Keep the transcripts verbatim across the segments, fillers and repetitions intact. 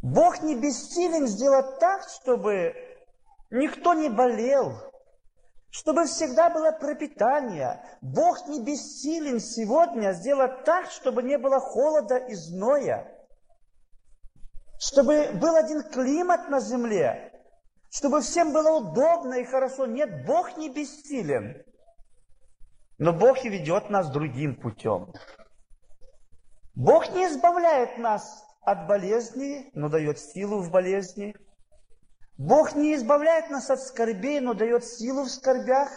Бог не бессилен сделать так, чтобы никто не болел, чтобы всегда было пропитание. Бог не бессилен сегодня сделать так, чтобы не было холода и зноя, чтобы был один климат на земле, чтобы всем было удобно и хорошо. Нет, Бог не бессилен. Но Бог и ведет нас другим путем. Бог не избавляет нас от болезни, но дает силу в болезни. Бог не избавляет нас от скорбей, но дает силу в скорбях.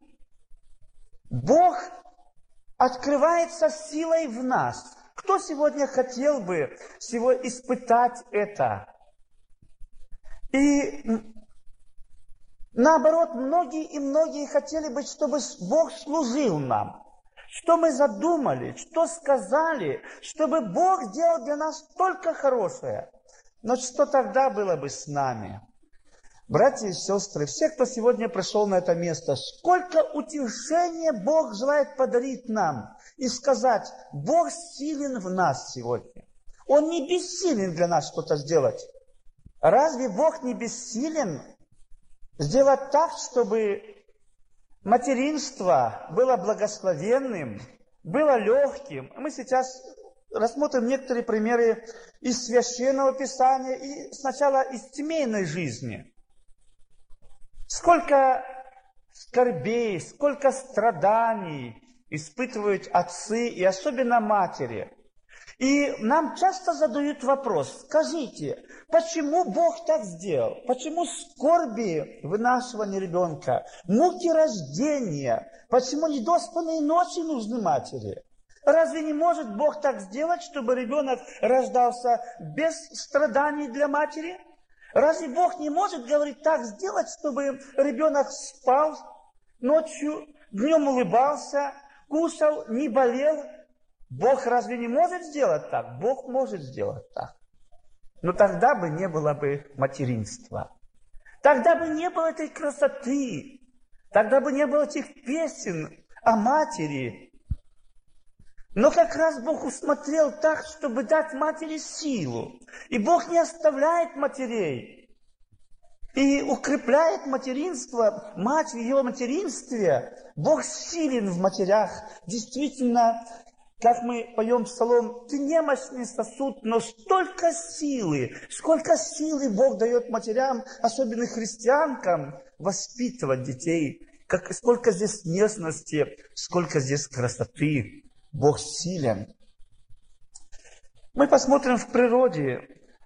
Бог открывается силой в нас. Кто сегодня хотел бы сегодня испытать это? И наоборот, многие и многие хотели бы, чтобы Бог служил нам. Что мы задумали, что сказали, чтобы Бог сделал для нас только хорошее. Но что тогда было бы с нами? Братья и сестры, все, кто сегодня пришел на это место, сколько утешения Бог желает подарить нам и сказать: Бог силен в нас сегодня. Он не бессилен для нас что-то сделать. Разве Бог не бессилен сделать так, чтобы материнство было благословенным, было легким? Мы сейчас рассмотрим некоторые примеры из Священного Писания и сначала из семейной жизни. Сколько скорбей, сколько страданий испытывают отцы и особенно матери. И нам часто задают вопрос: скажите, почему Бог так сделал? Почему скорби вынашивания ребенка, муки рождения, почему недоспанные ночи нужны матери? Разве не может Бог так сделать, чтобы ребенок рождался без страданий для матери? Разве Бог не может, говорить, так сделать, чтобы ребенок спал ночью, днем улыбался, кушал, не болел? Бог разве не может сделать так? Бог может сделать так. Но тогда бы не было бы материнства. Тогда бы не было этой красоты. Тогда бы не было этих песен о матери. Но как раз Бог усмотрел так, чтобы дать матери силу. И Бог не оставляет матерей. И укрепляет материнство, мать в ее материнстве. Бог силен в матерях. Действительно, как мы поем псалом: «Ты немощный сосуд, но столько силы». Сколько силы Бог дает матерям, особенно христианкам, воспитывать детей. Как, сколько здесь нежности, сколько здесь красоты. Бог силен. Мы посмотрим в природе,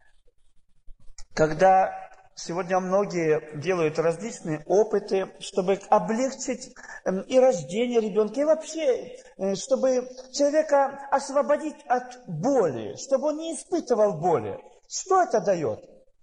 когда сегодня многие делают различные опыты, чтобы облегчить и рождение ребенка, и вообще, чтобы человека освободить от боли, чтобы он не испытывал боли. Что это дает?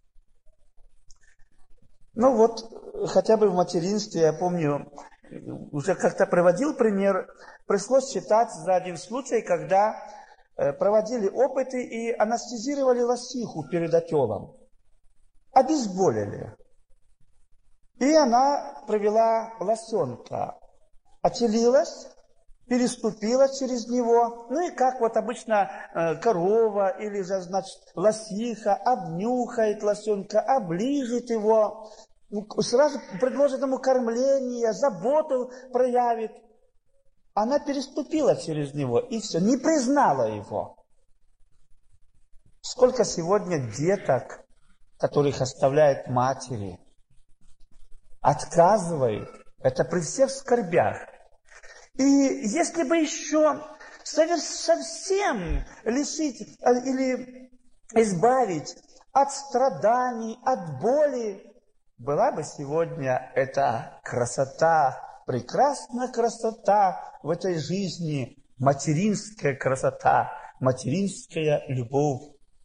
Ну вот, хотя бы в материнстве, я помню, уже как-то приводил пример, пришлось читать за один случай, когда проводили опыты и анестезировали лосиху перед отелом. Обезболили. И она провела лосенка. Отелилась, переступила через него. Ну и как вот обычно корова или же, значит, лосиха обнюхает лосенка, оближет его, сразу предложит ему кормление, заботу проявит. Она переступила через него и все, не признала его. Сколько сегодня деток, которых оставляют матери, отказывают, это при всех скорбях. И если бы еще совсем лишить или избавить от страданий, от боли, была бы сегодня эта красота, прекрасная красота в этой жизни, материнская красота, материнская любовь.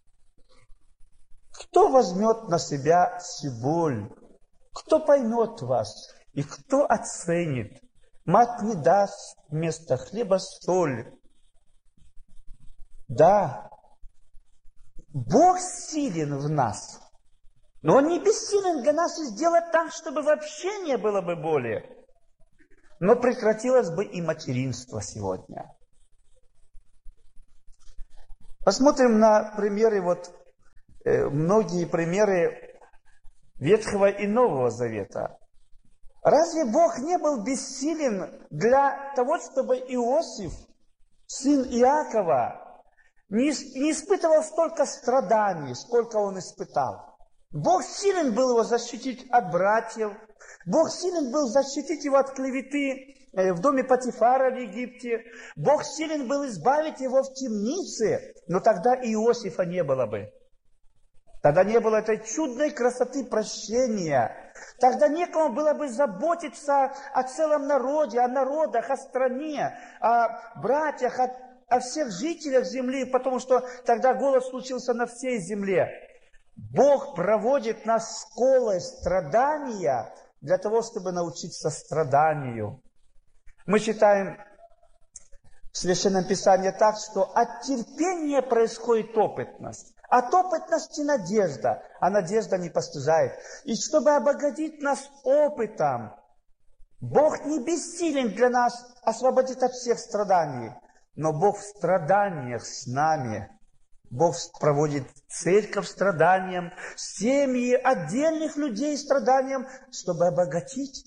Кто возьмет на себя всю боль? Кто поймет вас? И кто оценит? Мать не даст вместо хлеба соль. Да, Бог силен в нас, но Он не бессилен для нас и сделать так, чтобы вообще не было бы боли. Но прекратилось бы и материнство сегодня. Посмотрим на примеры вот многие примеры Ветхого и Нового Завета. Разве Бог не был бессилен для того, чтобы Иосиф, сын Иакова, не, не испытывал столько страданий, сколько он испытал? Бог силен был его защитить от братьев, Бог силен был защитить его от клеветы в доме Патифара в Египте, Бог силен был избавить его в темнице, но тогда Иосифа не было бы. Тогда не было этой чудной красоты прощения. Тогда некому было бы заботиться о целом народе, о народах, о стране, о братьях, о, о всех жителях земли, потому что тогда голод случился на всей земле. Бог проводит нас школой страдания для того, чтобы научиться страданию. Мы читаем в Священном Писании так, что от терпения происходит опытность. От опытности надежда, а надежда не постыжает. И чтобы обогатить нас опытом, Бог не бессилен для нас освободить от всех страданий, но Бог в страданиях с нами. Бог проводит церковь страданием, семьи отдельных людей страданием, чтобы обогатить.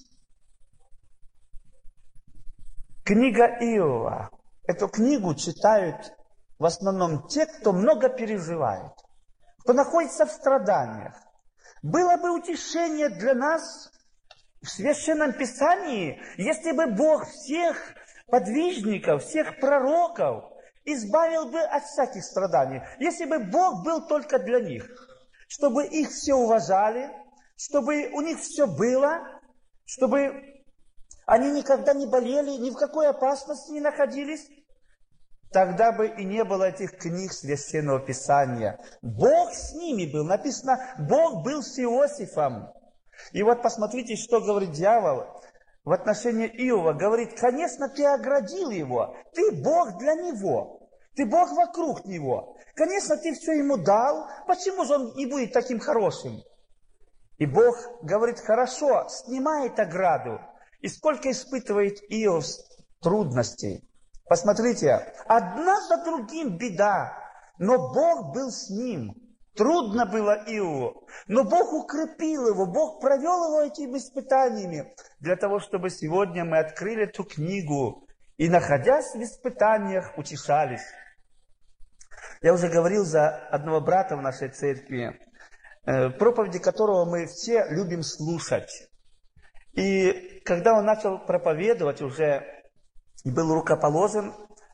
Книга Иова. Эту книгу читают в основном те, кто много переживает, кто находится в страданиях. Было бы утешение для нас в Священном Писании, если бы Бог всех подвижников, всех пророков избавил бы от всяких страданий. Если бы Бог был только для них, чтобы их все уважали, чтобы у них все было, чтобы они никогда не болели, ни в какой опасности не находились, тогда бы и не было этих книг Священного Писания. Бог с ними был. Написано, Бог был с Иосифом. И вот посмотрите, что говорит дьявол в отношении Иова. Говорит, конечно, ты оградил его. Ты Бог для него. Ты Бог вокруг него. Конечно, ты все ему дал. Почему же он не будет таким хорошим? И Бог говорит, хорошо, снимает ограду. И сколько испытывает Иов трудностей. Посмотрите, одна за другим беда, но Бог был с ним. Трудно было Иову, но Бог укрепил его, Бог провел его этими испытаниями, для того, чтобы сегодня мы открыли эту книгу и, находясь в испытаниях, утешались. Я уже говорил за одного брата в нашей церкви, проповеди которого мы все любим слушать. И когда он начал проповедовать уже, и был рукоположен,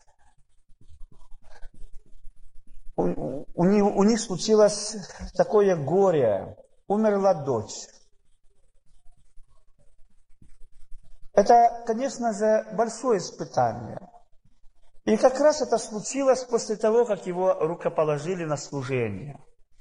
у, у, них, у них случилось такое горе. Умерла дочь. Это, конечно же, большое испытание. И как раз это случилось после того, как его рукоположили на служение.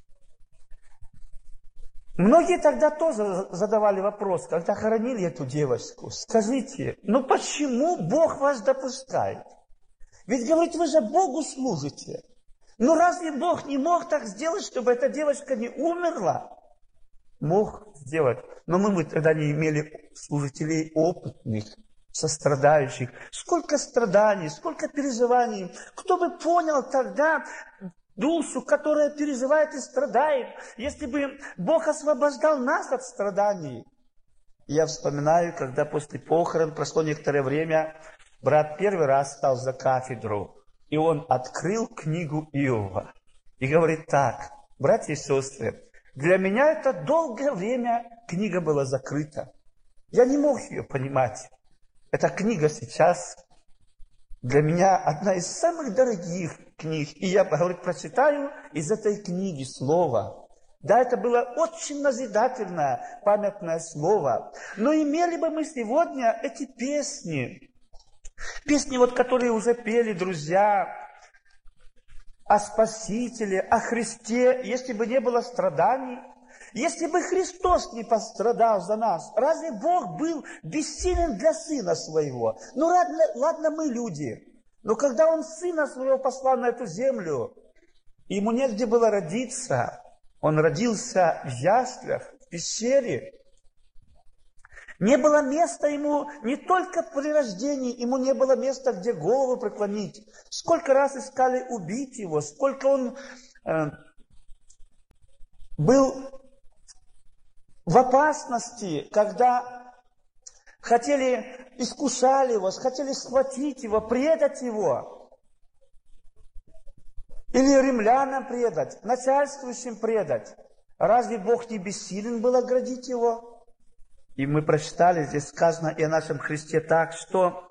Многие тогда тоже задавали вопрос, когда хоронили эту девочку. Скажите, ну почему Бог вас допускает? Ведь, говорит, вы же Богу служите. Ну разве Бог не мог так сделать, чтобы эта девочка не умерла? Мог сделать. Но мы, мы тогда не имели служителей опытных, сострадающих. Сколько страданий, сколько переживаний. Кто бы понял тогда душу, которая переживает и страдает, если бы Бог освобождал нас от страданий. Я вспоминаю, когда после похорон прошло некоторое время, брат первый раз стал за кафедру, и он открыл книгу Иова. И говорит так, братья и сестры, для меня это долгое время книга была закрыта. Я не мог ее понимать. Эта книга сейчас для меня одна из самых дорогих книг. И я, говорит, прочитаю из этой книги слово. Да, это было очень назидательное, памятное слово. Но имели бы мы сегодня эти песни, песни, вот, которые уже пели друзья, о Спасителе, о Христе, если бы не было страданий, если бы Христос не пострадал за нас, разве Бог был бессилен для Сына Своего? Ну, ладно, ладно мы люди, но когда Он Сына Своего послал на эту землю, Ему негде было родиться, Он родился в яслях, в пещере. Не было места Ему не только при рождении, Ему не было места, где голову преклонить. Сколько раз искали убить Его, сколько Он... Э, был в опасности, когда хотели, искушали его, хотели схватить его, предать его. Или римлянам предать, начальствующим предать. Разве Бог не бессилен был оградить его? И мы прочитали, здесь сказано и о нашем Христе так, что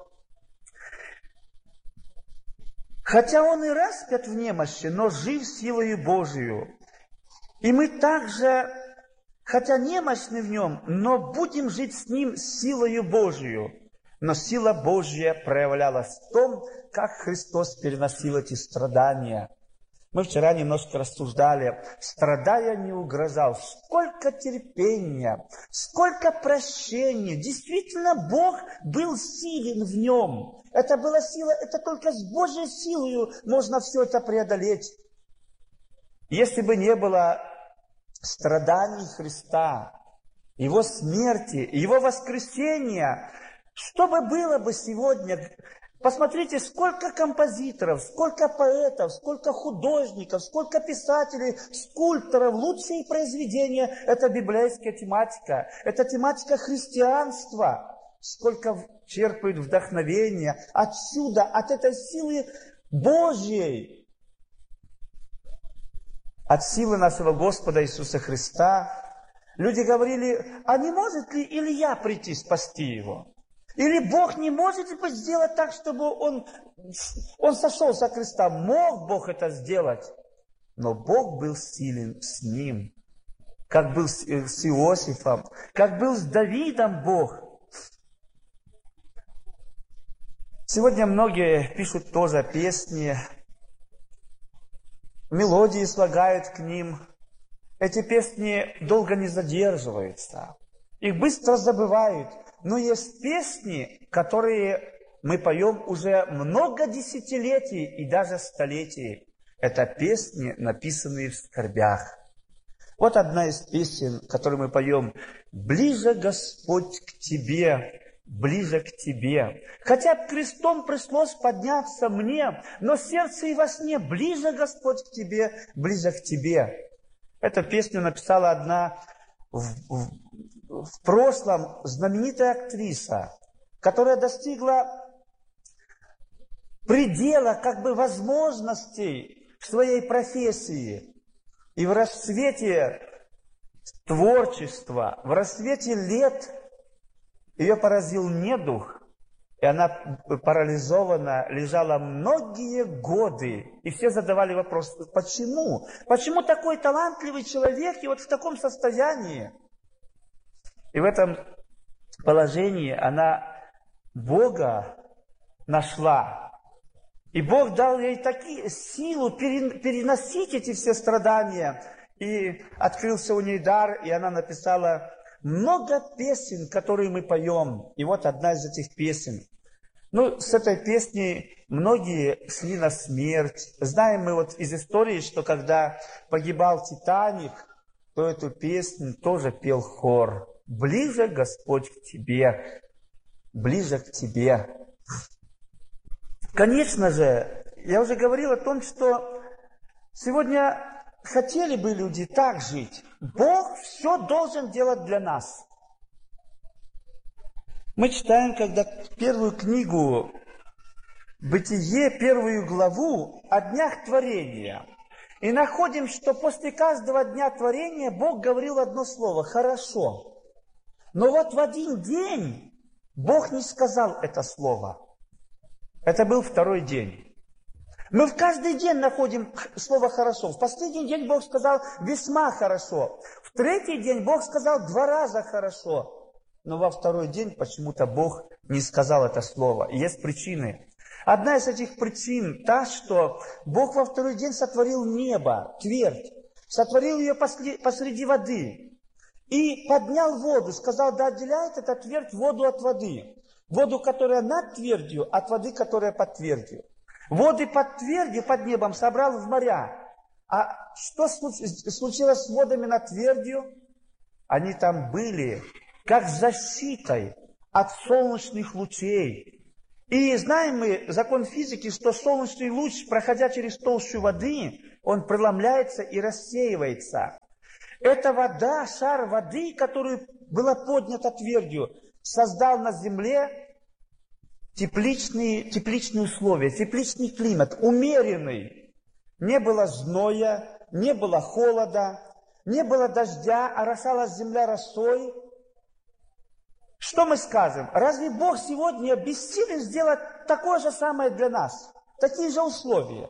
хотя он и распят в немощи, но жив силою Божию. И мы также, хотя немощны в нем, но будем жить с ним силою Божию. Но сила Божья проявлялась в том, как Христос переносил эти страдания. Мы вчера немножко рассуждали, страдая не угрожал. Сколько терпения, сколько прощения. Действительно, Бог был силен в нем. Это была сила, это только с Божьей силой можно все это преодолеть. Если бы не было страданий Христа, Его смерти, Его воскресения, что бы было бы сегодня? Посмотрите, сколько композиторов, сколько поэтов, сколько художников, сколько писателей, скульпторов. Лучшие произведения – это библейская тематика, это тематика христианства. Сколько черпают вдохновения отсюда, от этой силы Божьей. От силы нашего Господа Иисуса Христа. Люди говорили, а не может ли Илья прийти спасти его? Или Бог не может сделать так, чтобы он, он сошел со креста? Мог Бог это сделать, но Бог был силен с ним, как был с Иосифом, как был с Давидом Бог. Сегодня многие пишут тоже песни, мелодии слагают к ним. Эти песни долго не задерживаются, их быстро забывают. Но есть песни, которые мы поем уже много десятилетий и даже столетий. Это песни, написанные в скорбях. Вот одна из песен, которую мы поем. «Ближе, Господь, к Тебе, ближе к Тебе. Хотя б крестом пришлось подняться мне, но сердце и во сне ближе, Господь, к Тебе, ближе к Тебе». Эту песню написала одна в, в, в прошлом знаменитая актриса, которая достигла предела как бы возможностей в своей профессии. И в расцвете творчества, в расцвете лет ее поразил недух, и она парализована, лежала многие годы. И все задавали вопрос, почему? Почему такой талантливый человек и вот в таком состоянии? И в этом положении она Бога нашла. И Бог дал ей такие силу переносить эти все страдания. И открылся у ней дар, и она написала много песен, которые мы поем. И вот одна из этих песен. Ну, с этой песней многие шли на смерть. Знаем мы вот из истории, что когда погибал Титаник, то эту песню тоже пел хор. «Ближе, Господь, к Тебе, ближе к Тебе». Конечно же, я уже говорил о том, что сегодня хотели бы люди так жить. Бог все должен делать для нас. Мы читаем, когда первую книгу «Бытие», первую главу о днях творения. И находим, что после каждого дня творения Бог говорил одно слово «хорошо». Но вот в один день Бог не сказал это слово. Это был второй день. Мы в каждый день находим слово «хорошо». В последний день Бог сказал «весьма хорошо». В третий день Бог сказал два раза «хорошо». Но во второй день почему-то Бог не сказал это слово. И есть причины. Одна из этих причин та, что Бог во второй день сотворил небо, твердь. Сотворил ее посреди воды. И поднял воду, сказал, да отделяет эта твердь воду от воды. Воду, которая над твердью, от воды, которая под твердью. Воды под твердью, под небом собрал в моря. А что случилось с водами над твердью? Они там были как защитой от солнечных лучей. И знаем мы закон физики, что солнечный луч, проходя через толщу воды, он преломляется и рассеивается. Эта вода, шар воды, которая была поднята твердью, создал на земле тепличные, тепличные условия, тепличный климат, умеренный. Не было зноя, не было холода, не было дождя, орошалась земля росой. Что мы скажем? Разве Бог сегодня бессилен сделать такое же самое для нас? Такие же условия.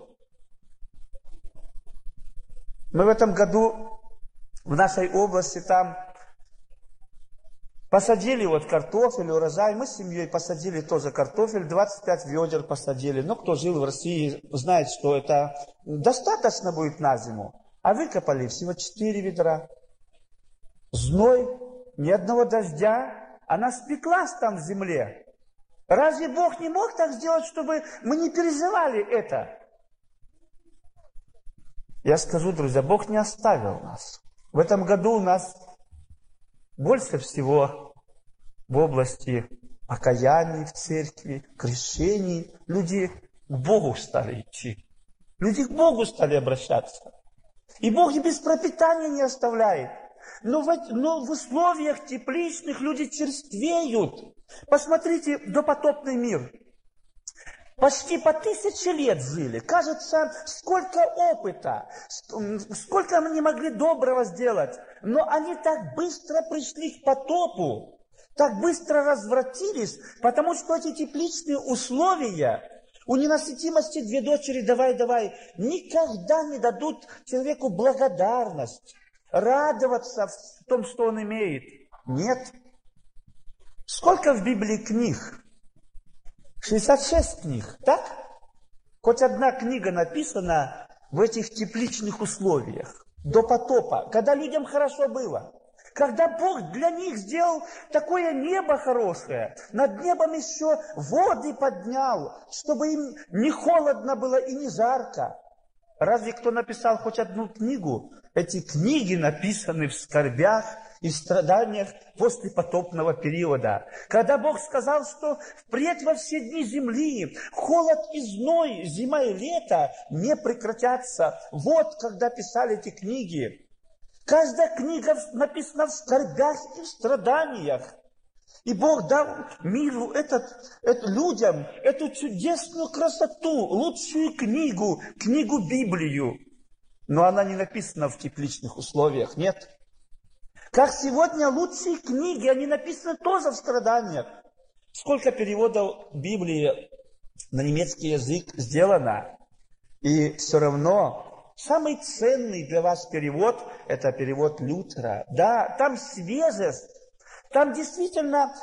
Мы в этом году в нашей области там посадили вот картофель, урожай. Мы с семьей посадили тоже картофель, двадцать пять ведер посадили. Но кто жил в России, знает, что это достаточно будет на зиму. А выкопали всего четыре ведра. Зной, ни одного дождя. Она спеклась там в земле. Разве Бог не мог так сделать, чтобы мы не переживали это? Я скажу, друзья, Бог не оставил нас. В этом году у нас больше всего в области покаяний в церкви, крещений. Люди к Богу стали идти. Люди к Богу стали обращаться. И Бог и без пропитания не оставляет. Но в, но в условиях тепличных люди черствеют. Посмотрите допотопный мир. Почти по тысяче лет жили. Кажется, сколько опыта, сколько они могли доброго сделать. Но они так быстро пришли к потопу, так быстро развратились, потому что эти тепличные условия, у ненасытимости две дочери, давай, давай, никогда не дадут человеку благодарность, радоваться в том, что он имеет. Нет. Сколько в Библии книг? шестьдесят шесть книг, так? Хоть одна книга написана в этих тепличных условиях, до потопа, когда людям хорошо было. Когда Бог для них сделал такое небо хорошее, над небом еще воды поднял, чтобы им не холодно было и не жарко. Разве кто написал хоть одну книгу? Эти книги написаны в скорбях и в страданиях после потопного периода. Когда Бог сказал, что впредь во все дни земли холод и зной, зима и лето не прекратятся. Вот когда писали эти книги. Каждая книга написана в скорбях и в страданиях. И Бог дал миру, этот, этот, людям эту чудесную красоту, лучшую книгу, книгу Библию. Но она не написана в тепличных условиях, нет. Как сегодня лучшие книги, они написаны тоже в страданиях. Сколько переводов Библии на немецкий язык сделано. И все равно самый ценный для вас перевод, это перевод Лютера. Да, там свежесть, там действительно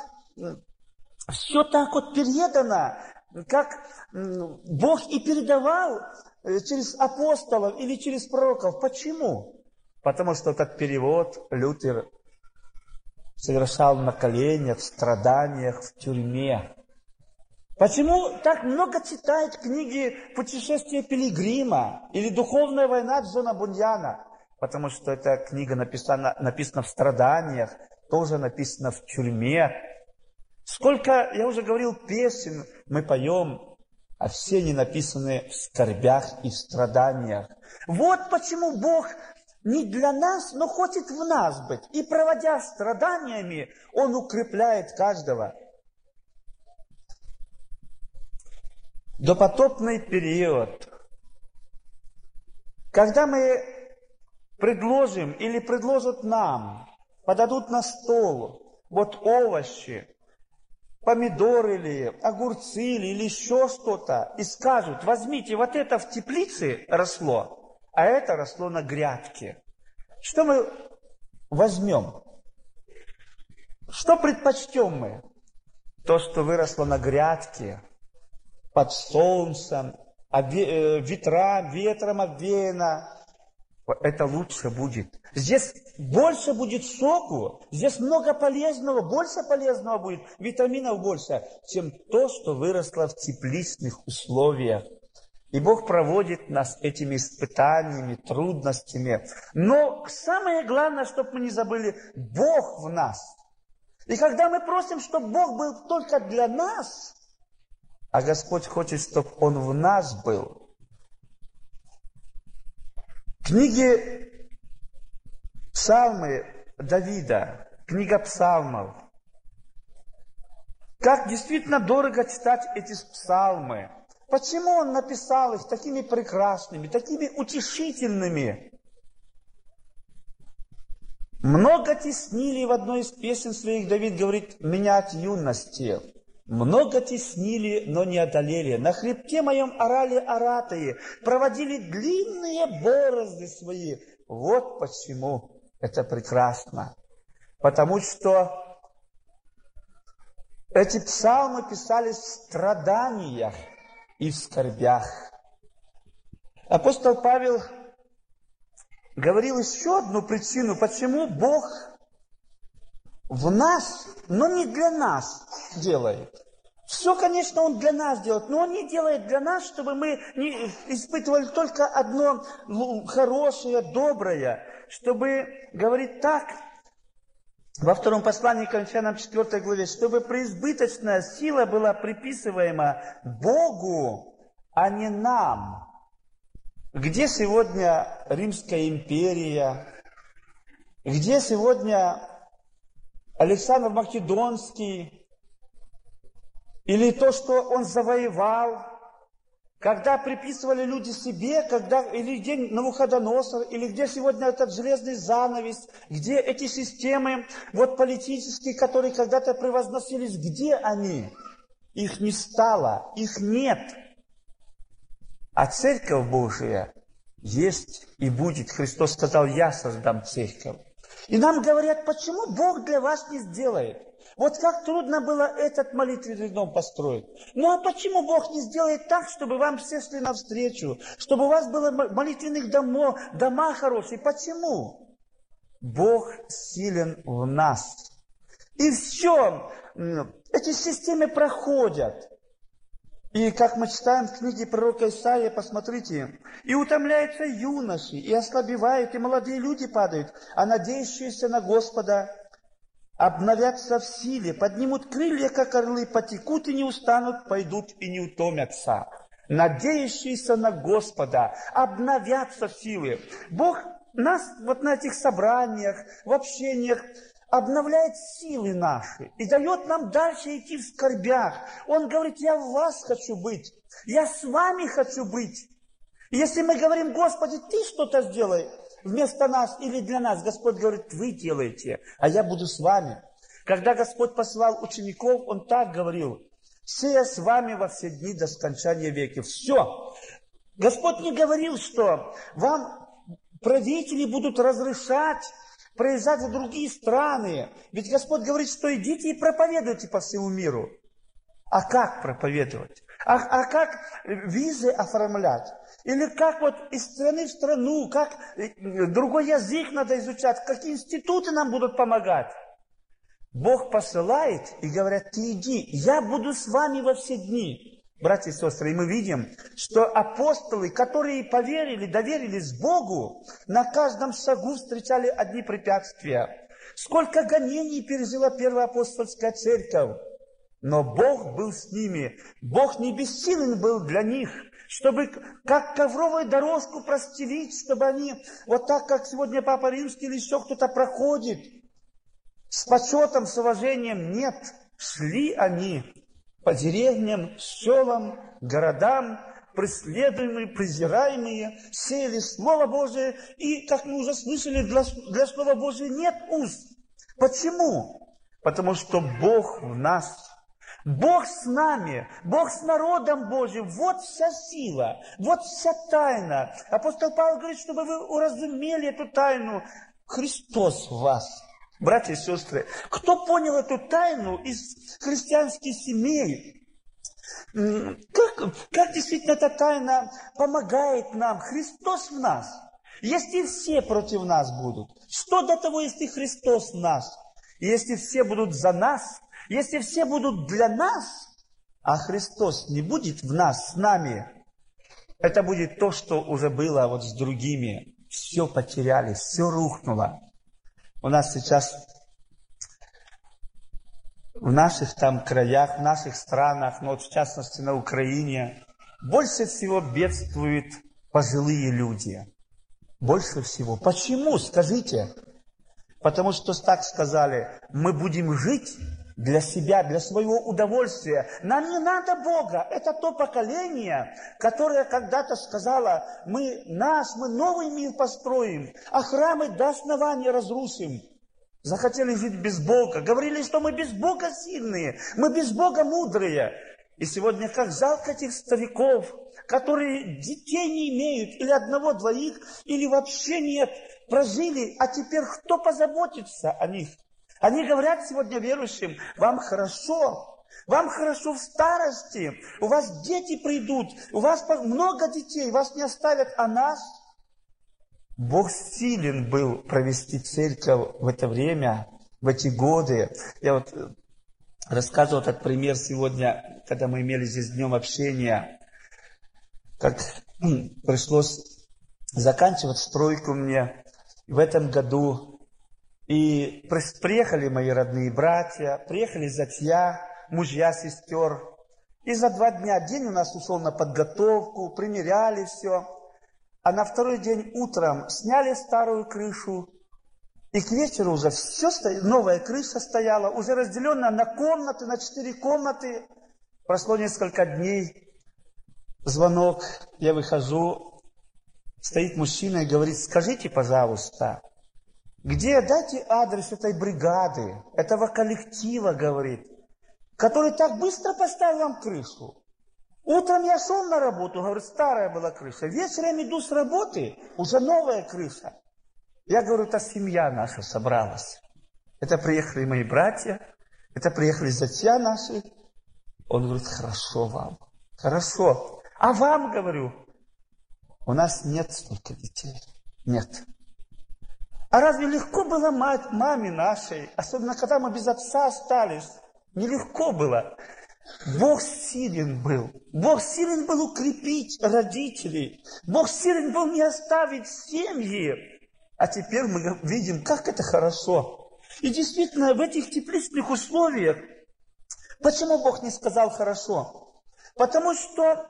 все так вот передано, как Бог и передавал через апостолов или через пророков. Почему? Потому что этот перевод Лютер совершал на коленях, в страданиях, в тюрьме. Почему так много читают книги «Путешествие пилигрима» или «Духовная война» Джона Буньяна? Потому что эта книга написана, написана в страданиях, тоже написана в тюрьме. Сколько, я уже говорил, песен мы поем, а все они написаны в скорбях и в страданиях. Вот почему Бог не для нас, но хочет в нас быть. И проводя страданиями, Он укрепляет каждого. Допотопный период. Когда мы предложим или предложат нам, подадут на стол вот овощи, помидоры или огурцы или еще что-то, и скажут: возьмите, вот это в теплице росло, а это росло на грядке. Что мы возьмем? Что предпочтем мы? То, что выросло на грядке, под солнцем, ветра, ветром обвеяно, это лучше будет. Здесь больше будет соку, здесь много полезного, больше полезного будет, витаминов больше, чем то, что выросло в тепличных условиях. И Бог проводит нас этими испытаниями, трудностями. Но самое главное, чтобы мы не забыли, Бог в нас. И когда мы просим, чтобы Бог был только для нас, а Господь хочет, чтобы Он в нас был. Книги Псалмы Давида, книга псалмов. Как действительно дорого читать эти псалмы. Почему он написал их такими прекрасными, такими утешительными? Много теснили в одной из песен своих, Давид говорит, меня от юности. Много теснили, но не одолели. На хребте моем орали оратые, проводили длинные борозды свои. Вот почему это прекрасно. Потому что эти псалмы писались в страданиях и в скорбях. Апостол Павел говорил еще одну причину, почему Бог в нас, но не для нас делает. Все, конечно, Он для нас делает, но Он не делает для нас, чтобы мы не испытывали только одно хорошее, доброе, чтобы, говорит так, во втором послании к Коринфянам четвёртой главе, чтобы преизбыточная сила была приписываема Богу, а не нам. Где сегодня Римская империя? Где сегодня Александр Македонский? Или то, что он завоевал? Когда приписывали люди себе, когда, или где Навуходоносор, или где сегодня этот железный занавес, где эти системы вот политические, которые когда-то превозносились, где они? Их не стало, их нет. А Церковь Божия есть и будет. Христос сказал, я создам Церковь. И нам говорят, почему Бог для вас не сделает? Вот как трудно было этот молитвенный дом построить. Ну а почему Бог не сделает так, чтобы вам все шли навстречу? Чтобы у вас было молитвенных домов, дома хорошие? Почему? Бог силен в нас. И все, эти системы проходят. И как мы читаем в книге пророка Исаии, посмотрите, и утомляются юноши, и ослабевают, и молодые люди падают, а надеющиеся на Господа обновятся в силе, поднимут крылья, как орлы, потекут и не устанут, пойдут и не утомятся. Надеющиеся на Господа обновятся в силе. Бог нас вот на этих собраниях, в общениях обновляет силы наши и дает нам дальше идти в скорбях. Он говорит, я в вас хочу быть, я с вами хочу быть. И если мы говорим, Господи, Ты что-то сделай вместо нас или для нас, Господь говорит, вы делаете, а я буду с вами. Когда Господь посылал учеников, Он так говорил, все я с вами во все дни до скончания века. Все. Господь не говорил, что вам правители будут разрешать проезжать в другие страны. Ведь Господь говорит, что идите и проповедуйте по всему миру. А как проповедовать? А, а как визы оформлять? Или как вот из страны в страну, как другой язык надо изучать, какие институты нам будут помогать? Бог посылает и говорят, ты иди, я буду с вами во все дни. Братья и сестры, и мы видим, что апостолы, которые поверили, доверились Богу, на каждом шагу встречали одни препятствия. Сколько гонений пережила первая апостольская церковь. Но Бог был с ними. Бог не бессилен был для них, чтобы как ковровую дорожку простелить, чтобы они, вот так, как сегодня Папа Римский или еще кто-то проходит, с почетом, с уважением. Нет, шли они по деревням, селам, городам, преследуемые, презираемые, сеяли Слово Божие, и, как мы уже слышали, для, для Слова Божия нет уст. Почему? Потому что Бог в нас. Бог с нами, Бог с народом Божьим. Вот вся сила, вот вся тайна. Апостол Павел говорит, чтобы вы уразумели эту тайну. Христос в вас. Братья и сестры, кто понял эту тайну из христианских семей? Как, как действительно эта тайна помогает нам? Христос в нас. Если все против нас будут, что до того, если Христос в нас? И если все будут за нас, если все будут для нас, а Христос не будет в нас, с нами, это будет то, что уже было вот с другими. Все потеряли, все рухнуло. У нас сейчас в наших там краях, в наших странах, но вот в частности на Украине, больше всего бедствуют пожилые люди. Больше всего. Почему? Скажите. Потому что так сказали, мы будем жить для себя, для своего удовольствия. Нам не надо Бога. Это то поколение, которое когда-то сказало, мы наш, мы новый мир построим, а храмы до основания разрушим. Захотели жить без Бога. Говорили, что мы без Бога сильные, мы без Бога мудрые. И сегодня как жалко этих стариков, которые детей не имеют, или одного-двоих, или вообще нет, прожили, а теперь кто позаботится о них? Они говорят сегодня верующим, вам хорошо, вам хорошо в старости, у вас дети придут, у вас много детей, вас не оставят, а нас? Бог силен был провести церковь в это время, в эти годы. Я вот рассказывал этот пример сегодня, когда мы имели здесь днем общения, как пришлось заканчивать стройку мне в этом году. И приехали мои родные братья, приехали зятья, мужья сестер. И за два дня день у нас ушел на подготовку, примеряли все. А на второй день утром сняли старую крышу. И к вечеру уже все стояло, новая крыша стояла, уже разделенная на комнаты, на четыре комнаты. Прошло несколько дней, звонок, я выхожу, стоит мужчина и говорит, скажите, пожалуйста, где, дайте адрес этой бригады, этого коллектива, говорит, который так быстро поставил вам крышу. Утром я шел на работу, говорит, старая была крыша. Вечером иду с работы, уже новая крыша. Я говорю, это семья наша собралась. Это приехали мои братья, это приехали зятья наши. Он говорит, хорошо вам, хорошо. А вам, говорю, у нас нет столько детей. Нет. А разве легко было мать, маме нашей, особенно когда мы без отца остались? Нелегко было. Бог силен был. Бог силен был укрепить родителей. Бог силен был не оставить семьи. А теперь мы видим, как это хорошо. И действительно, в этих тепличных условиях, почему Бог не сказал хорошо? Потому что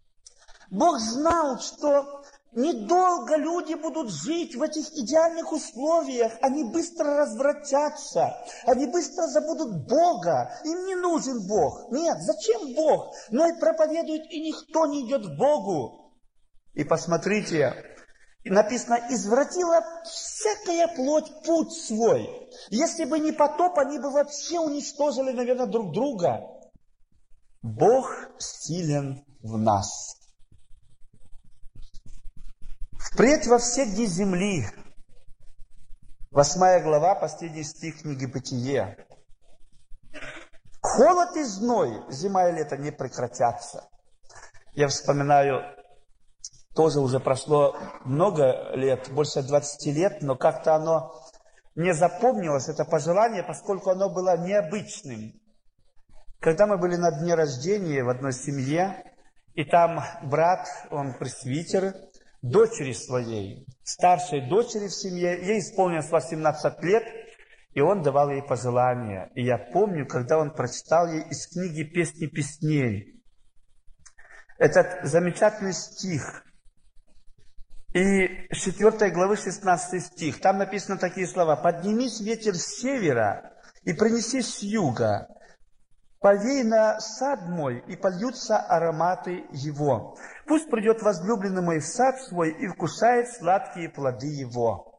Бог знал, что недолго люди будут жить в этих идеальных условиях. Они быстро развратятся. Они быстро забудут Бога. Им не нужен Бог. Нет, зачем Бог? Но и проповедует, и никто не идет к Богу. И посмотрите, написано, извратила всякая плоть путь свой. Если бы не потоп, они бы вообще уничтожили, наверное, друг друга. Бог силен в нас. Впредь во все дни земли. Восьмая глава, последний стих книги Бытие. Холод и зной, зима и лето не прекратятся. Я вспоминаю, тоже уже прошло много лет, больше двадцати лет, но как-то оно не запомнилось, это пожелание, поскольку оно было необычным. Когда мы были на дне рождения в одной семье, и там брат, он пресвитер, дочери своей, старшей дочери в семье, ей исполнилось восемнадцать лет, и он давал ей пожелания. И я помню, когда он прочитал ей из книги «Песни песней» этот замечательный стих, и с четвёртой главы шестнадцатый стих, там написано такие слова: «Поднимись, ветер с севера, и принеси с юга, повей на сад мой, и польются ароматы его. Пусть придет возлюбленный мой в сад свой и вкушает сладкие плоды его».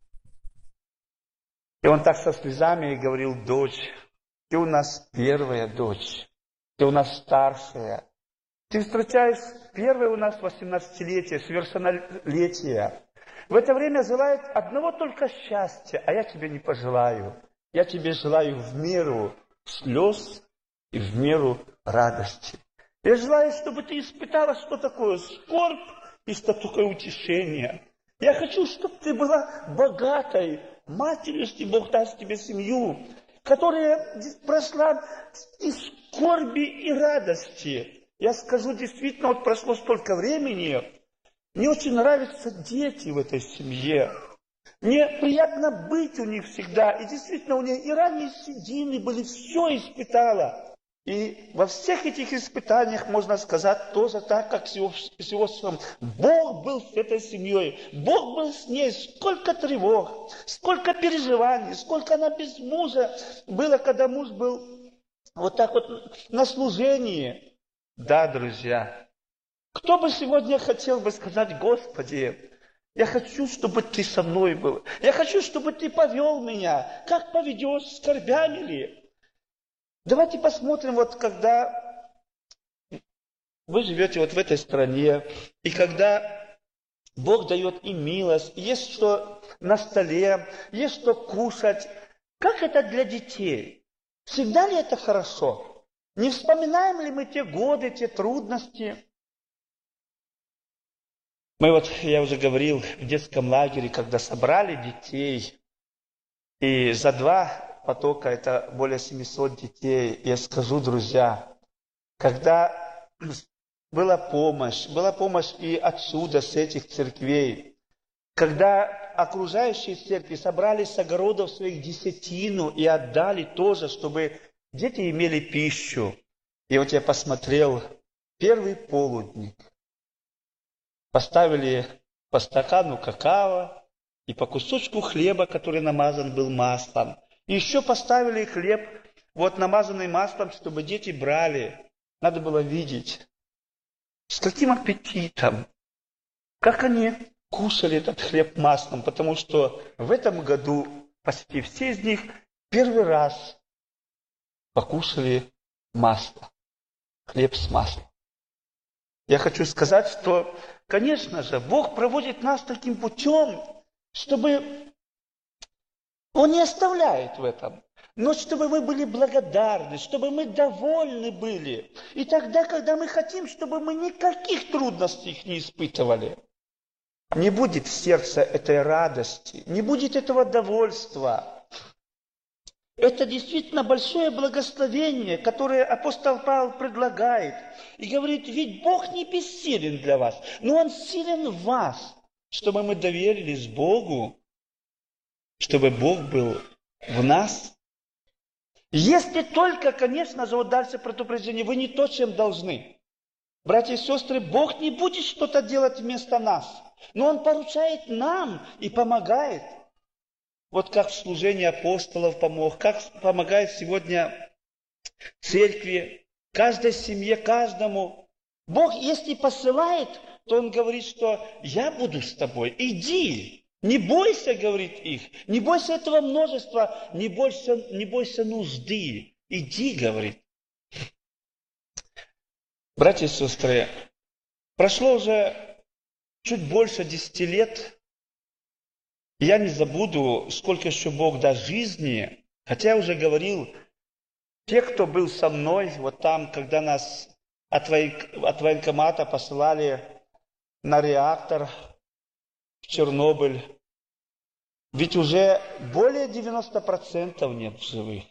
И он так со слезами говорил: дочь, ты у нас первая дочь, ты у нас старшая. Ты встречаешь первое у нас восемнадцатилетие, совершеннолетие. В это время желает одного только счастья, а я тебе не пожелаю. Я тебе желаю в меру слез и в меру радости. Я желаю, чтобы ты испытала, что такое скорбь и что такое утешение. Я хочу, чтобы ты была богатой матерью, если Бог даст тебе семью, которая прошла и скорби, и радости. Я скажу, действительно, вот прошло столько времени, мне очень нравятся дети в этой семье. Мне приятно быть у них всегда. И действительно, у нее и ранние седины были, все испытала. И во всех этих испытаниях, можно сказать, тоже так, как с Иосифом. Бог был с этой семьей, Бог был с ней. Сколько тревог, сколько переживаний, сколько она без мужа было, когда муж был вот так вот на служении. Да, друзья, кто бы сегодня хотел бы сказать: Господи, я хочу, чтобы Ты со мной был. Я хочу, чтобы Ты повел меня. Как поведешь, скорбями ли? Давайте посмотрим, вот когда вы живете вот в этой стране, и когда Бог дает им милость, есть что на столе, есть что кушать. Как это для детей? Всегда ли это хорошо? Не вспоминаем ли мы те годы, те трудности? Мы вот, я уже говорил, в детском лагере, когда собрали детей, и за два потока, это более семисот детей, я скажу, друзья, когда была помощь, была помощь и отсюда, с этих церквей, когда окружающие церкви собрали с огородов своих десятину и отдали тоже, чтобы дети имели пищу. И вот я посмотрел первый полудник. Поставили по стакану какао и по кусочку хлеба, который намазан был маслом. И еще поставили хлеб, вот намазанный маслом, чтобы дети брали. Надо было видеть, с каким аппетитом, как они кушали этот хлеб маслом, потому что в этом году почти все из них первый раз покушали масло, хлеб с маслом. Я хочу сказать, что, конечно же, Бог проводит нас таким путем, чтобы Он не оставляет в этом, но чтобы мы были благодарны, чтобы мы довольны были. И тогда, когда мы хотим, чтобы мы никаких трудностей не испытывали, не будет в сердце этой радости, не будет этого довольства. Это действительно большое благословение, которое апостол Павел предлагает. И говорит: ведь Бог не бессилен для вас, но Он силен в вас, чтобы мы доверились Богу, чтобы Бог был в нас. Если только, конечно же, вот дальше предупреждение, вы не то, чем должны. Братья и сестры, Бог не будет что-то делать вместо нас, но Он поручает нам и помогает. Вот как в служении апостолов помог, как помогает сегодня церкви, каждой семье, каждому. Бог, если посылает, то Он говорит, что я буду с тобой, иди. Не бойся, говорит их, не бойся этого множества, не бойся, не бойся нужды. Иди, говорит. Братья и сестры, прошло уже чуть больше десяти лет. Я не забуду, сколько еще Бог даст жизни. Хотя я уже говорил, те, кто был со мной, вот там, когда нас от, воен... от военкомата посылали на реактор в Чернобыль, ведь уже более девяноста процентов нет в живых.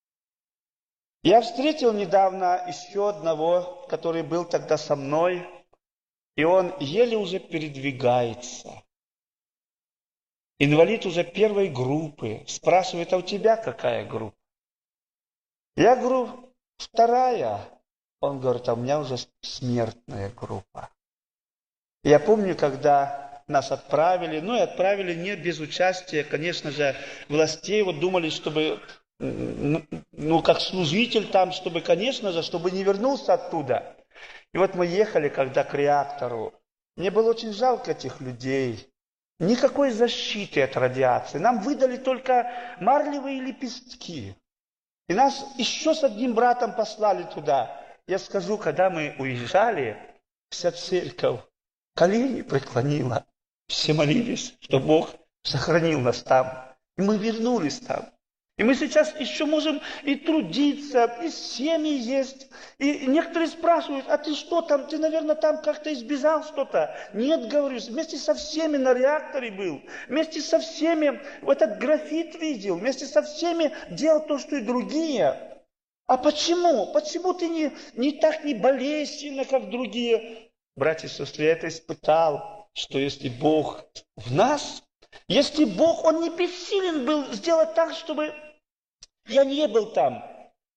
Я встретил недавно еще одного, который был тогда со мной, и он еле уже передвигается. Инвалид уже первой группы. Спрашивает: а у тебя какая группа? Я говорю: вторая. Он говорит: а у меня уже смертная группа. Я помню, когда нас отправили, ну и отправили не без участия, конечно же, властей. Вот думали, чтобы, ну, ну как служитель там, чтобы, конечно же, чтобы не вернулся оттуда. И вот мы ехали, когда к реактору. Мне было очень жалко этих людей. Никакой защиты от радиации. Нам выдали только марлевые лепестки. И нас еще с одним братом послали туда. Я скажу, когда мы уезжали, вся церковь колени преклонила. Все молились, что Бог сохранил нас там. И мы вернулись там. И мы сейчас еще можем и трудиться, и семьи есть. И некоторые спрашивают: а ты что там? Ты, наверное, там как-то избежал что-то. Нет, говорю, вместе со всеми на реакторе был. Вместе со всеми этот графит видел. Вместе со всеми делал то, что и другие. А почему? Почему ты не, не так не болеешь сильно, как другие? Братья и сестры, я это испытал, что если Бог в нас, если Бог, Он не бессилен был сделать так, чтобы я не был там.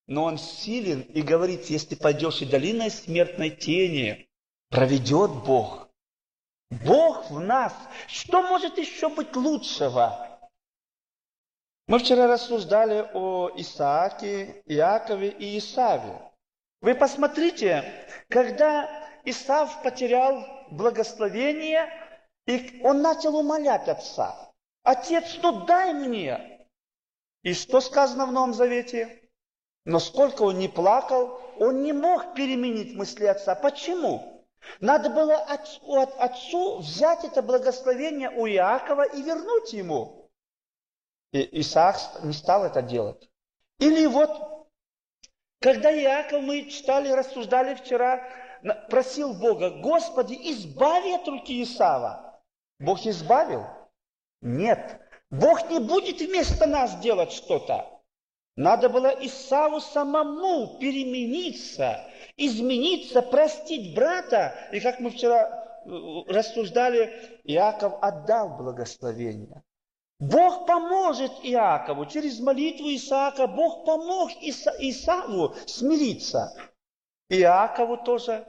но Он силен и говорит, если пойдешь и долиной смертной тени, проведет Бог. Бог в нас. Что может еще быть лучшего? Мы вчера рассуждали о Исааке, Иакове и Исаве. Вы посмотрите, когда Исав потерял благословение, и он начал умолять отца. Отец, ну дай мне. И что сказано в Новом Завете? Но сколько он не плакал, он не мог переменить мысли отца. Почему? Надо было отцу, отцу взять это благословение у Иакова и вернуть ему. И Исаак не стал это делать. Или вот, когда Иаков, мы читали, рассуждали вчера, просил Бога, Господи, избави от руки Исава. Бог избавил? Нет. Бог не будет вместо нас делать что-то. Надо было Исаву самому перемениться, измениться, простить брата. И как мы вчера рассуждали, Иаков отдал благословение. Бог поможет Иакову. Через молитву Исаака Бог помог Иса, Исаву смириться. Иакову тоже.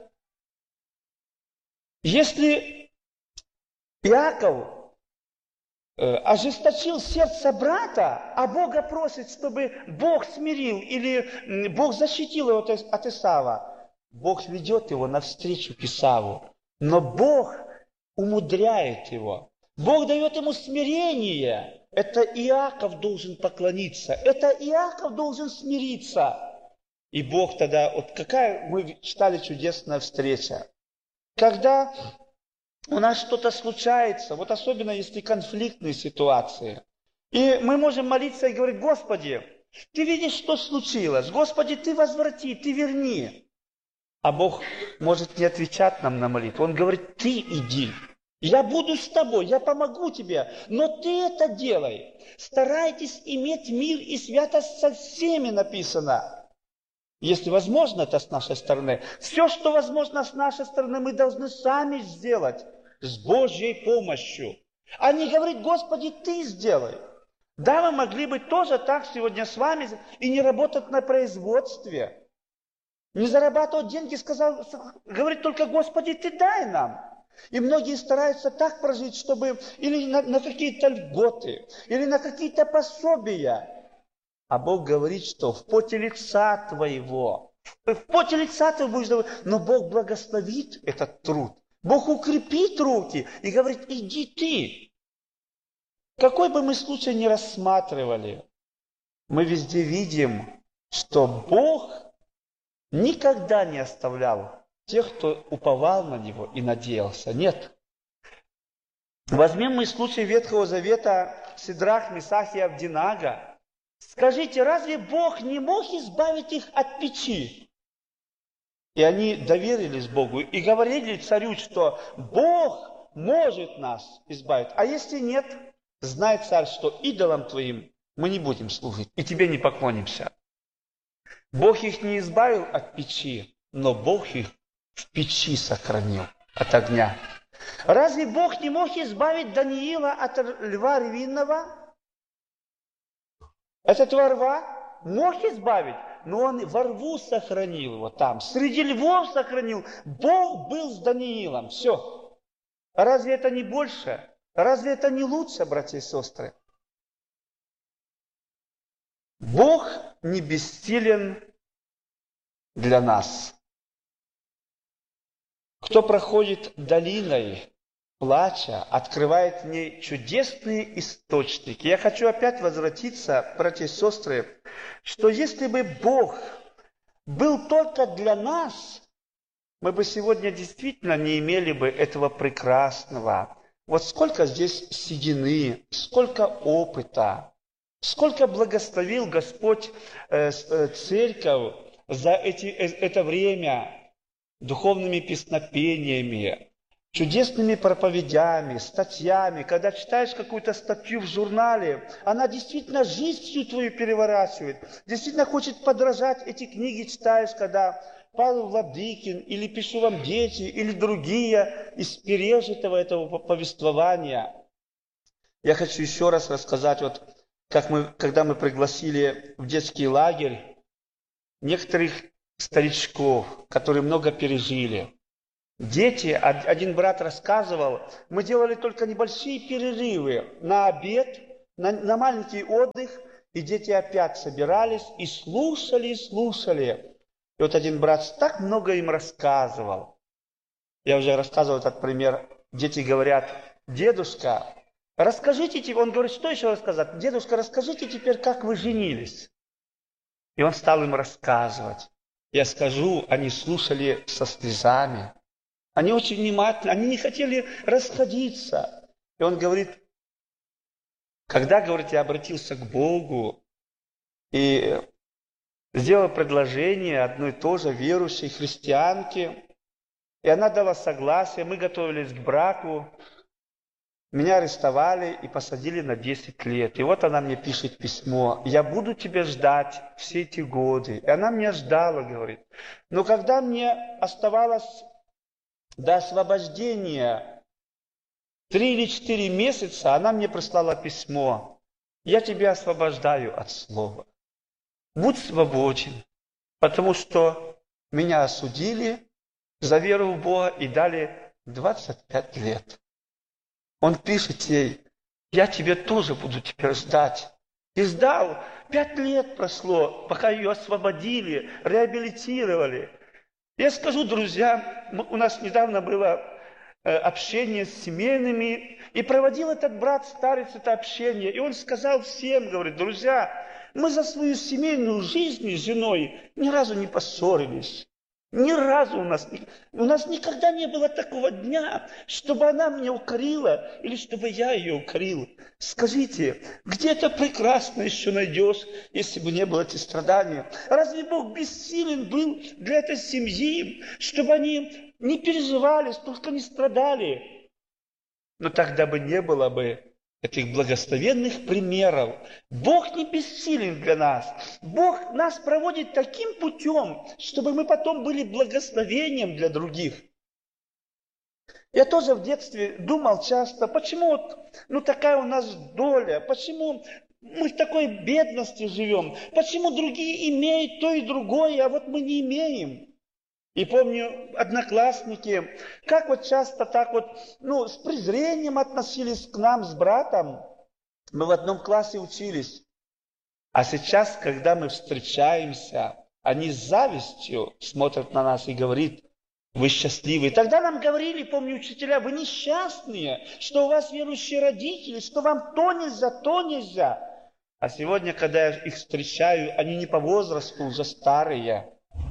Если Иаков э, ожесточил сердце брата, а Бога просит, чтобы Бог смирил или Бог защитил его от Исава, Бог ведет его навстречу к Исаву. Но Бог умудряет его. Бог дает ему смирение. Это Иаков должен поклониться. Это Иаков должен смириться. И Бог тогда, вот какая, мы читали чудесная встреча. Когда у нас что-то случается, вот особенно если конфликтные ситуации, и мы можем молиться и говорить, Господи, Ты видишь, что случилось. Господи, Ты возврати, Ты верни. А Бог может не отвечать нам на молитву. Он говорит, Ты иди. Я буду с тобой, я помогу тебе, но ты это делай. Старайтесь иметь мир и святость со всеми, написано. Если возможно это с нашей стороны. Все, что возможно с нашей стороны, мы должны сами сделать с Божьей помощью. А не говорить, Господи, Ты сделай. Да, мы могли быть тоже так сегодня с вами и не работать на производстве. Не зарабатывать деньги, сказал, говорит только, Господи, Ты дай нам. И многие стараются так прожить, чтобы или на, на какие-то льготы, или на какие-то пособия. А Бог говорит, что в поте лица твоего, в поте лица твоего будешь давать, но Бог благословит этот труд. Бог укрепит руки и говорит, иди ты. Какой бы мы случай ни рассматривали, мы везде видим, что Бог никогда не оставлял тех, кто уповал на Него и надеялся. Нет. Возьмем мы случай Ветхого Завета Сидрах, Месах и Авдинага. Скажите, разве Бог не мог избавить их от печи? И они доверились Богу и говорили царю, что Бог может нас избавить. А если нет, знай, царь, что идолам твоим мы не будем служить и тебе не поклонимся. Бог их не избавил от печи, но Бог их в печи сохранил от огня. Разве Бог не мог избавить Даниила от льва львиного? От этого льва мог избавить, но он во рву сохранил его там. Среди львов сохранил. Бог был с Даниилом. Все. Разве это не больше? Разве это не лучше, братья и сестры? Бог не бессилен для нас. Кто проходит долиной плача, открывает в ней чудесные источники. Я хочу опять возвратиться, братья и сестры, что если бы Бог был только для нас, мы бы сегодня действительно не имели бы этого прекрасного. Вот сколько здесь седины, сколько опыта, сколько благословил Господь э, э, церковь за эти, э, это время духовными песнопениями, чудесными проповедями, статьями. Когда читаешь какую-то статью в журнале, она действительно жизнь всю твою переворачивает. Действительно хочет подражать. Эти книги читаешь, когда Павел Владыкин, или «Пишу вам, дети», или другие из пережитого этого повествования. Я хочу еще раз рассказать, вот как мы, когда мы пригласили в детский лагерь некоторых старичков, которые много пережили. Дети, один брат рассказывал, мы делали только небольшие перерывы на обед, на, на маленький отдых, и дети опять собирались и слушали, и слушали. И вот один брат так много им рассказывал. Я уже рассказывал этот пример. Дети говорят: дедушка, расскажите, он говорит, что еще рассказать? Дедушка, расскажите теперь, как вы женились. И он стал им рассказывать. Я скажу, они слушали со слезами. Они очень внимательны, они не хотели расходиться. И он говорит, когда, говорит, я обратился к Богу и сделал предложение одной тоже верующей христианке, и она дала согласие, мы готовились к браку, меня арестовали и посадили на десять лет. И вот она мне пишет письмо: я буду тебя ждать все эти годы. И она меня ждала, говорит. Но когда мне оставалось до освобождения три или четыре месяца, она мне прислала письмо: я тебя освобождаю от слова. Будь свободен, потому что меня осудили за веру в Бога и дали двадцать пять лет. Он пишет ей: я тебя тоже буду теперь ждать. И ждал. Пять лет прошло, пока ее освободили, реабилитировали. Я скажу, друзья, у нас недавно было общение с семейными, и проводил этот брат, старец, это общение. И он сказал всем, говорит: друзья, мы за свою семейную жизнь с женой ни разу не поссорились. Ни разу у нас, у нас никогда не было такого дня, чтобы она меня укорила или чтобы я ее укорил. Скажите, где это прекрасно еще найдешь, если бы не было этих страданий? Разве Бог бессилен был для этой семьи, чтобы они не переживали, столько не страдали? Но тогда бы не было бы этих благословенных примеров. Бог не бессилен для нас. Бог нас проводит таким путем, чтобы мы потом были благословением для других. Я тоже в детстве думал часто, почему вот, ну, такая у нас доля, почему мы в такой бедности живем, почему другие имеют то и другое, а вот мы не имеем. И помню, одноклассники, как вот часто так вот, ну, с презрением относились к нам с братом. Мы в одном классе учились. А сейчас, когда мы встречаемся, они с завистью смотрят на нас и говорят: вы счастливые. Тогда нам говорили, помню, учителя: вы несчастные, что у вас верующие родители, что вам то нельзя, то нельзя. А сегодня, когда я их встречаю, они не по возрасту, уже старые.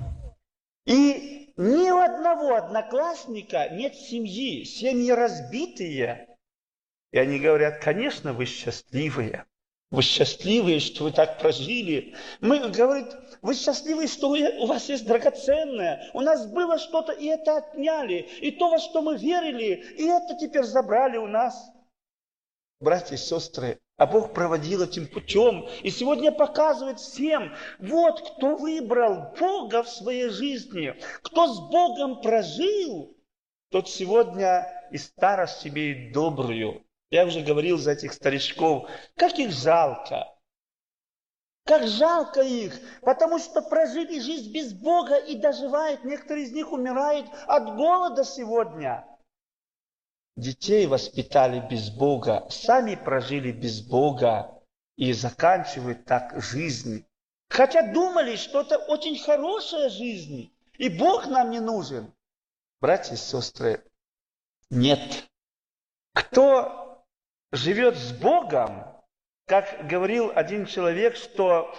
И ни у одного одноклассника нет семьи, семьи разбитые. И они говорят: конечно, вы счастливые. Вы счастливые, что вы так прожили. Мы, говорит, вы счастливые, что вы, у вас есть драгоценное. У нас было что-то, и это отняли. И то, во что мы верили, и это теперь забрали у нас. Братья и сестры, а Бог проводил этим путем. И сегодня показывает всем: вот кто выбрал Бога в своей жизни, кто с Богом прожил, тот сегодня и старость имеет добрую. Я уже говорил за этих старичков, как их жалко. Как жалко их, потому что прожили жизнь без Бога и доживают. Некоторые из них умирают от голода сегодня. Детей воспитали без Бога, сами прожили без Бога и заканчивают так жизнь. Хотя думали, что это очень хорошая жизнь, и Бог нам не нужен. Братья и сестры, нет. Кто живет с Богом, как говорил один человек, что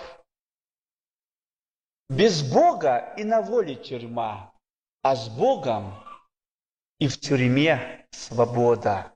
без Бога и на воле тюрьма, а с Богом и в тюрьме свобода.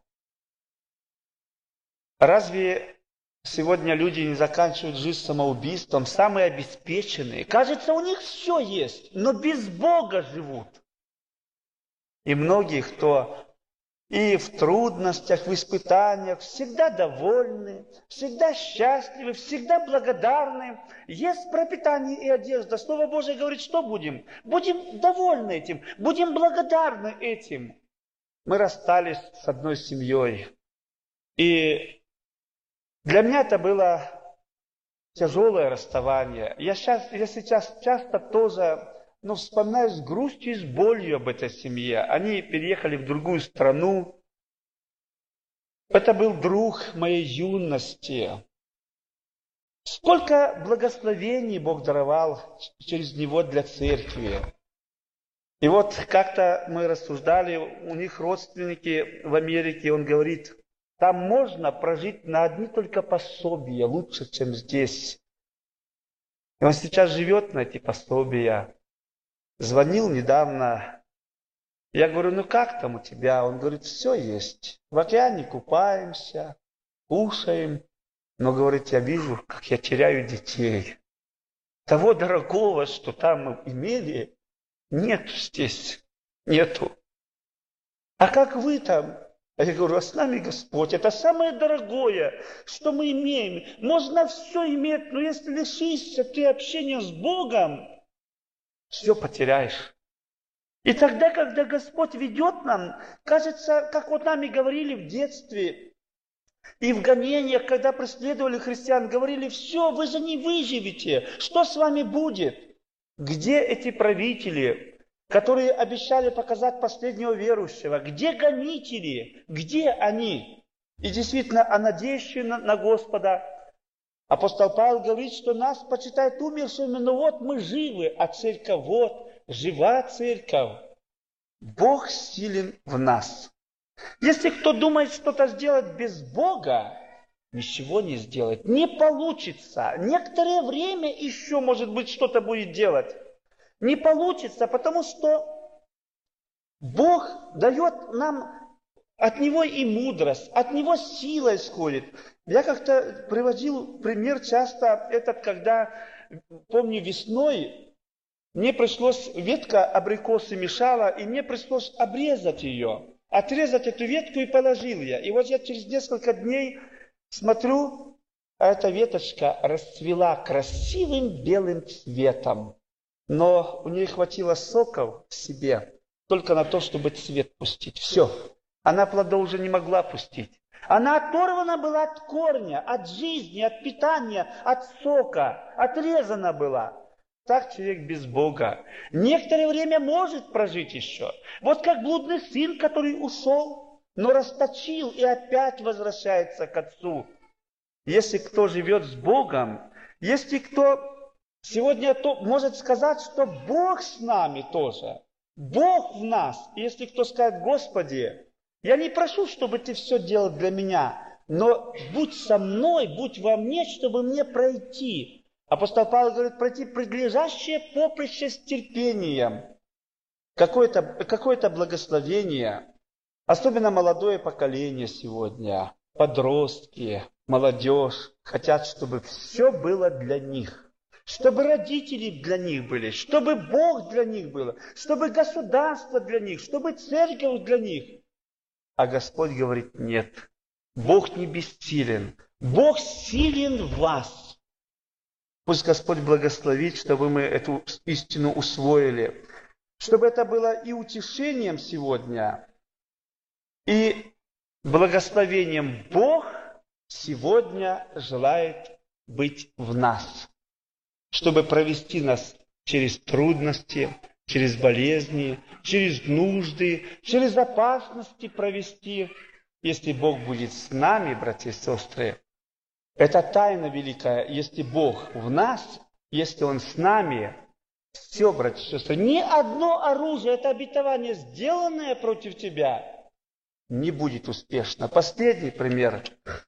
Разве сегодня люди не заканчивают жизнь самоубийством? Самые обеспеченные. Кажется, у них все есть, но без Бога живут. И многие, кто и в трудностях, в испытаниях всегда довольны, всегда счастливы, всегда благодарны. Есть пропитание и одежда. Слово Божие говорит, что будем? Будем довольны этим, будем благодарны этим. Мы расстались с одной семьей. И для меня это было тяжелое расставание. Я, сейчас, я сейчас часто тоже ну, вспоминаю с грустью и с болью об этой семье. Они переехали в другую страну. Это был друг моей юности. Сколько благословений Бог даровал через него для церкви. И вот как-то мы рассуждали, у них родственники в Америке, он говорит, там можно прожить на одни только пособия лучше, чем здесь. И он сейчас живет на эти пособия. Звонил недавно. Я говорю, ну как там у тебя? Он говорит, все есть. В океане купаемся, кушаем. Но, говорит, я вижу, как я теряю детей. Того дорогого, что там мы имели, нет здесь. Нету. А как вы там? А я говорю, а с нами Господь. Это самое дорогое, что мы имеем. Можно все иметь, но если лишишься ты общения с Богом, все потеряешь. И тогда, когда Господь ведет нам, кажется, как вот нами говорили в детстве, и в гонениях, когда преследовали христиан, говорили, все, вы же не выживете, что с вами будет? Где эти правители, которые обещали показать последнего верующего? Где гонители? Где они? И действительно, а надеющие на, на Господа, апостол Павел говорит, что нас почитают умершими, но вот мы живы, а церковь вот, жива церковь. Бог силен в нас. Если кто думает что-то сделать без Бога, ничего не сделает. Не получится. Некоторое время еще, может быть, что-то будет делать. Не получится, потому что Бог дает нам, от Него и мудрость, от Него сила исходит. Я как-то приводил пример часто этот, когда, помню, весной мне пришлось, ветка абрикосы мешала, и мне пришлось обрезать ее. Отрезать эту ветку и положил я. И вот я через несколько дней смотрю, а эта веточка расцвела красивым белым цветом. Но у нее хватило соков в себе только на то, чтобы цвет пустить. Все. Она плода уже не могла пустить. Она оторвана была от корня, от жизни, от питания, от сока. Отрезана была. Так человек без Бога некоторое время может прожить еще. Вот как блудный сын, который ушел, но расточил и опять возвращается к отцу. Если кто живет с Богом, если кто сегодня то может сказать, что Бог с нами тоже, Бог в нас. И если кто скажет, Господи, я не прошу, чтобы ты все делал для меня, но будь со мной, будь во мне, чтобы мне пройти. Апостол Павел говорит, пройти предлежащее поприще с терпением. Какое-то, какое-то благословение. Особенно молодое поколение сегодня, подростки, молодежь, хотят, чтобы все было для них. Чтобы родители для них были, чтобы Бог для них был, чтобы государство для них, чтобы церковь для них. А Господь говорит, нет, Бог не бессилен, Бог силен в вас. Пусть Господь благословит, чтобы мы эту истину усвоили, чтобы это было и утешением сегодня, и благословением. Бог сегодня желает быть в нас, чтобы провести нас через трудности, через болезни, через нужды, через опасности провести. Если Бог будет с нами, братья и сестры, это тайна великая. Если Бог в нас, если Он с нами, все, братья и сестры, ни одно оружие, это обетование, сделанное против тебя, не будет успешно. Последний пример.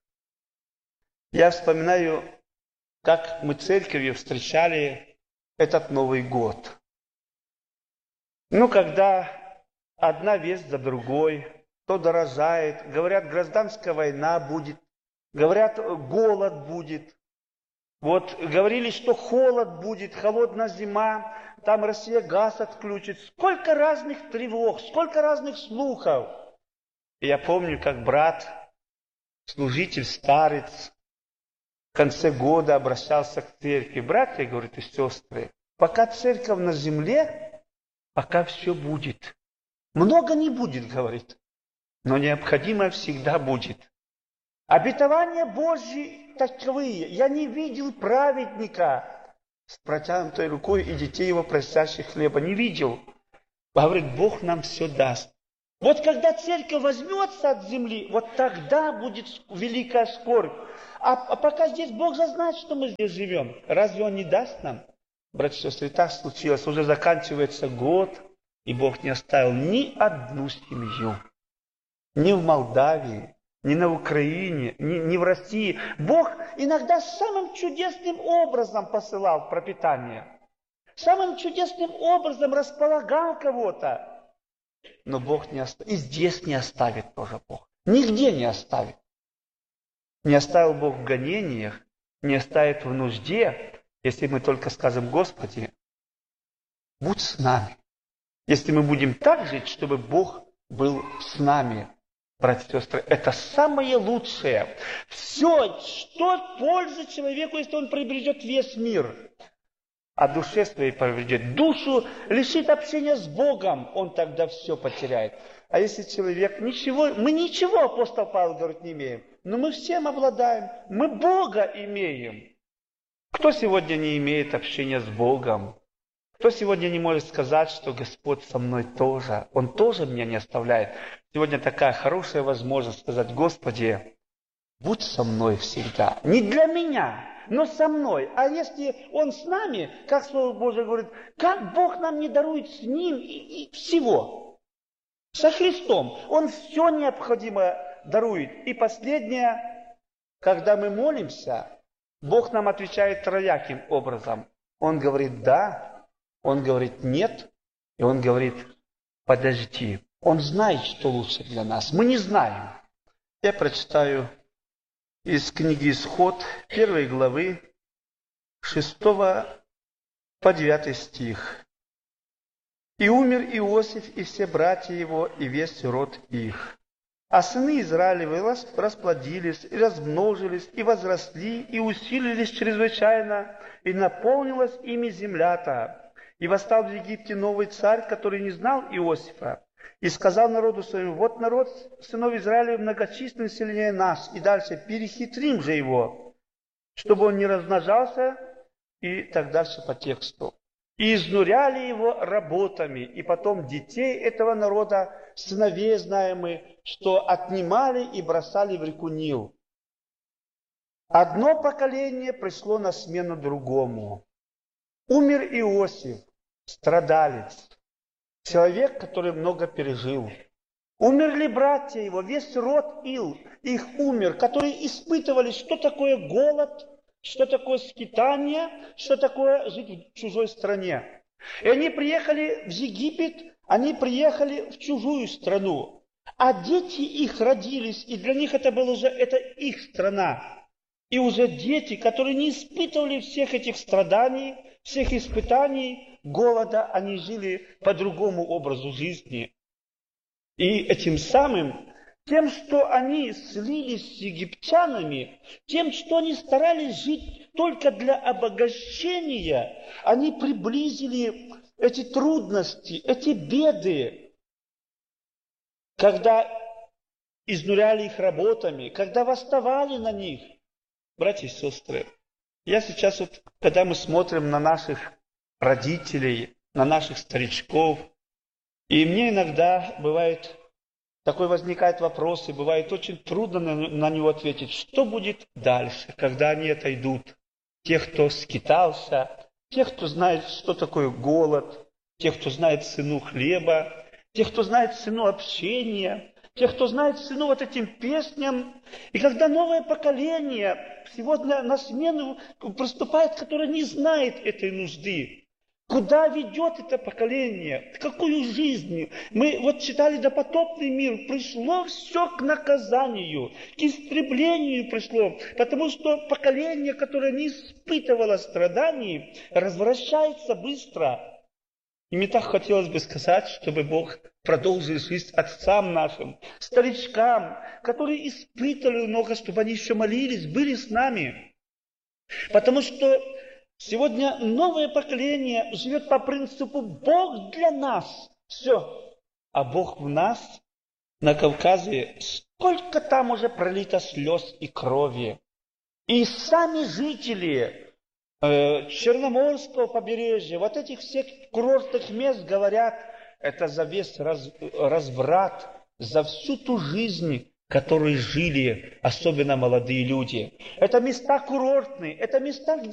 Я вспоминаю, как мы церковью встречали этот Новый год. Ну, когда одна весть за другой, то дорожает, говорят, гражданская война будет, говорят, голод будет. Вот говорили, что холод будет, холодная зима, там Россия газ отключит. Сколько разных тревог, сколько разных слухов. И я помню, как брат, служитель, старец, в конце года обращался к церкви. Братья, говорит, и сестры, пока церковь на земле, пока все будет. Много не будет, говорит, но необходимое всегда будет. Обетования Божьи таковые. Я не видел праведника с протянутой рукой и детей его просящих хлеба. Не видел. Говорит, Бог нам все даст. Вот когда церковь возьмется от земли, вот тогда будет великая скорбь. А, а пока здесь Бог же знает, что мы здесь живем. Разве Он не даст нам? Братья и сестры, так случилось. Уже заканчивается год, и Бог не оставил ни одну семью. Ни в Молдавии, ни на Украине, ни, ни в России. Бог иногда самым чудесным образом посылал пропитание. Самым чудесным образом располагал кого-то. Но Бог не оставит. И здесь не оставит тоже Бог. Нигде не оставит. Не оставил Бог в гонениях, не оставит в нужде, если мы только скажем, Господи, будь с нами. Если мы будем так жить, чтобы Бог был с нами. Братья и сестры, это самое лучшее. Все, что польза человеку, если он приобретет весь мир, а душе своей приобретет. Душу лишит общения с Богом, он тогда все потеряет. А если человек ничего, мы ничего, апостол Павел говорит, не имеем, но мы всем обладаем, мы Бога имеем. Кто сегодня не имеет общения с Богом? Кто сегодня не может сказать, что Господь со мной тоже? Он тоже меня не оставляет. Сегодня такая хорошая возможность сказать, Господи, будь со мной всегда. Не для меня, но со мной. А если Он с нами, как Слово Божие говорит, как Бог нам не дарует с Ним и, и всего? Со Христом. Он все необходимое дарует. И последнее, когда мы молимся, Бог нам отвечает трояким образом. Он говорит «да», Он говорит «нет», и Он говорит «подожди». Он знает, что лучше для нас. Мы не знаем. Я прочитаю из книги «Исход», первой главы, шестого по девятый стих. «И умер Иосиф, и все братья его, и весь род их. А сыны Израилевы расплодились, и размножились, и возросли, и усилились чрезвычайно, и наполнилась ими земля-то. И восстал в Египте новый царь, который не знал Иосифа, и сказал народу своему, вот народ сынов Израилевых многочислен сильнее нас, и дальше перехитрим же его, чтобы он не размножался, и так дальше по тексту. И изнуряли его работами, и потом детей этого народа, сыновей знаем мы, что отнимали и бросали в реку Нил. Одно поколение пришло на смену другому. Умер Иосиф, страдалец, человек, который много пережил. Умерли братья его, весь род Ил, их умер, которые испытывали, что такое голод, что такое скитание, что такое жить в чужой стране. И они приехали в Египет, они приехали в чужую страну. А дети их родились, и для них это была уже это их страна. И уже дети, которые не испытывали всех этих страданий, всех испытаний, голода, они жили по другому образу жизни. И этим самым, тем, что они слились с египтянами, тем, что они старались жить только для обогащения, они приблизили эти трудности, эти беды, когда изнуряли их работами, когда восставали на них. Братья и сестры, я сейчас вот, когда мы смотрим на наших родителей, на наших старичков, и мне иногда бывает, такой возникает вопрос, и бывает очень трудно на, на него ответить, что будет дальше, когда они отойдут. Те, кто скитался, те, кто знает, что такое голод, те, кто знает цену хлеба, те, кто знает цену общения, те, кто знает цену вот этим песням. И когда новое поколение сегодня на смену проступает, которое не знает этой нужды, куда ведет это поколение? В какую жизнь? Мы вот читали допотопный мир. Пришло все к наказанию, к истреблению пришло. Потому что поколение, которое не испытывало страданий, развращается быстро. И мне так хотелось бы сказать, чтобы Бог продолжил жизнь отцам нашим, старичкам, которые испытывали много, чтобы они еще молились, были с нами. Потому что сегодня новое поколение живет по принципу «Бог для нас». Все. А Бог в нас. на Кавказе, сколько там уже пролито слез и крови. И сами жители э, Черноморского побережья, вот этих всех курортных мест говорят, это за весь раз, разврат, за всю ту жизнь, которой жили особенно молодые люди. Это места курортные, это места, где